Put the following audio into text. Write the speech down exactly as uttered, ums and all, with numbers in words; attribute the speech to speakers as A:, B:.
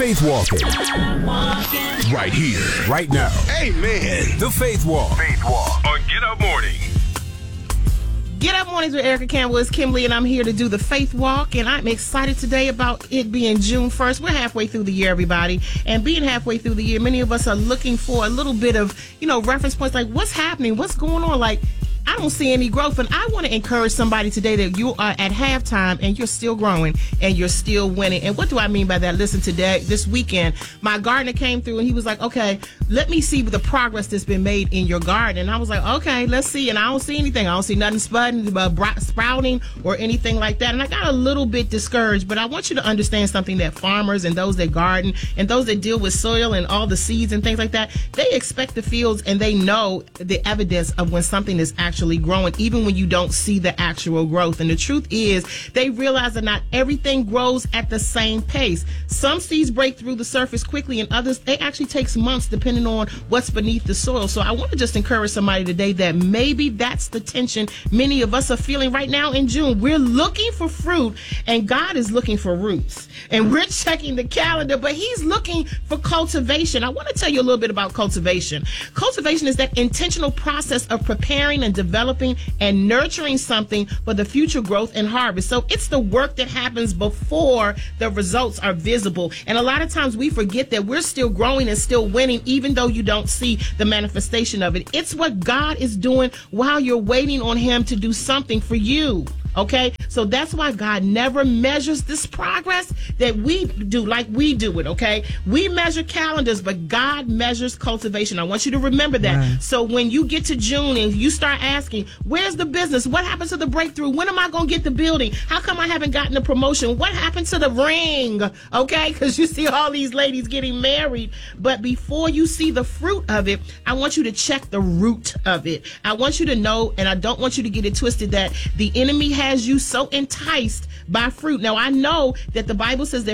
A: Faith Walking. Right here, right now. Amen. The Faith Walk. Faith Walk on Get Up Morning.
B: Get Up Mornings with Erica Campbell. It's Kimberly, and I'm here to do the Faith Walk, and I'm excited today about it being June first. We're halfway through the year, everybody, and being halfway through the year, many of us are looking for a little bit of, you know, reference points, like what's happening, what's going on, like I don't see any growth. And I want to encourage somebody today that you are at halftime and you're still growing and you're still winning. And what do I mean by that? Listen, today, this weekend, my gardener came through and he was like, okay, let me see the progress that's been made in your garden. And I was like, okay, let's see. And I don't see anything. I don't see nothing spudding, uh, sprouting or anything like that. And I got a little bit discouraged, but I want you to understand something, that farmers and those that garden and those that deal with soil and all the seeds and things like that, they expect the fields and they know the evidence of when something is actually actually growing, even when you don't see the actual growth. And the truth is, they realize that not everything grows at the same pace. Some seeds break through the surface quickly, and others, it actually takes months depending on what's beneath the soil. So I want to just encourage somebody today that maybe that's the tension many of us are feeling right now in June. We're looking for fruit, and God is looking for roots. And we're checking the calendar, but He's looking for cultivation. I want to tell you a little bit about cultivation. Cultivation is that intentional process of preparing and developing and nurturing something for the future growth and harvest. So it's the work that happens before the results are visible. And a lot of times we forget that we're still growing and still winning, even though you don't see the manifestation of it. It's what God is doing while you're waiting on Him to do something for you. Okay, so that's why God never measures this progress that we do like we do it, okay? We measure calendars, but God measures cultivation. I want you to remember that. Right. So when you get to June and you start asking, where's the business? What happened to the breakthrough? When am I going to get the building? How come I haven't gotten the promotion? What happened to the ring? Okay, because you see all these ladies getting married. But before you see the fruit of it, I want you to check the root of it. I want you to know, and I don't want you to get it twisted, that the enemy has has you so enticed by fruit. Now, I know that the Bible says that